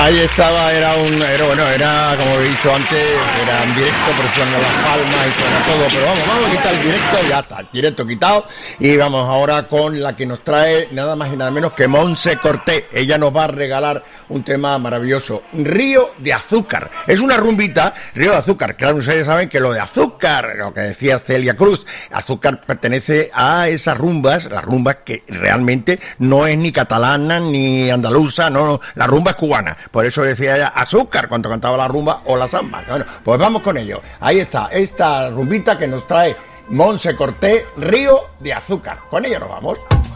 Ahí estaba, era como he dicho antes, era en directo, pero suena Las Palmas y suena todo, pero vamos a quitar el directo, ya está, el directo quitado, y vamos ahora con la que nos trae nada más y nada menos que Montse Cortés. Ella nos va a regalar un tema maravilloso, Río de Azúcar. Es una rumbita, Río de Azúcar. Claro, ustedes saben que lo de azúcar, lo que decía Celia Cruz, azúcar pertenece a esas rumbas, las rumbas que realmente no es ni catalana ni andaluza, no, la rumba es cubana. Por eso decía ella azúcar cuando cantaba la rumba o la samba. Bueno, pues vamos con ello. Ahí está, esta rumbita que nos trae Montse Cortés, Río de Azúcar. Con ella nos vamos.